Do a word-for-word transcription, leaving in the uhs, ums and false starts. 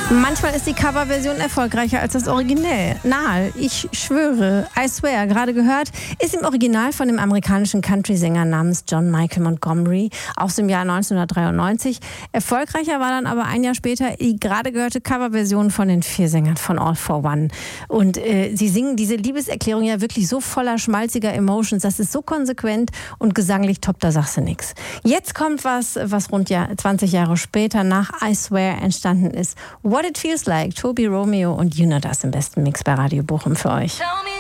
Manchmal ist die Coverversion erfolgreicher als das Original. Nahe, ich schwöre, I swear, gerade gehört, ist im Original von dem amerikanischen Country-Sänger namens John Michael Montgomery aus dem Jahr neunzehnhundertdreiundneunzig. Erfolgreicher war dann aber ein Jahr später die gerade gehörte Coverversion von den vier Sängern von All for One. Und äh, sie singen diese Liebeserklärung ja wirklich so voller schmalziger Emotions. Das ist so konsequent und gesanglich top, da sagst du nichts. Jetzt kommt was, was rund ja zwanzig Jahre später nach I Swear entstanden ist. What It Feels Like, Toby Romeo und You Know Das im besten Mix bei Radio Bochum für euch.